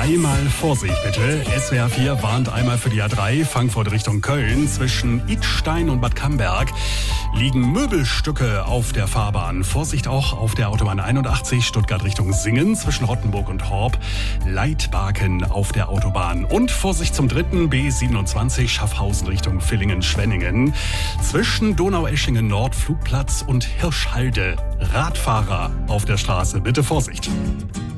einmal Vorsicht bitte. SWR 4 warnt einmal für die A3 Frankfurt Richtung Köln. Zwischen Idstein und Bad Camberg liegen Möbelstücke auf der Fahrbahn. Vorsicht auch auf der Autobahn 81 Stuttgart Richtung Singen zwischen Rottenburg und Horb. Leitbaken auf der Autobahn. Und Vorsicht zum dritten B27 Schaffhausen Richtung Villingen-Schwenningen. Zwischen Donaueschingen Nord Flugplatz und Hirschhalde. Radfahrer auf der Straße, bitte Vorsicht.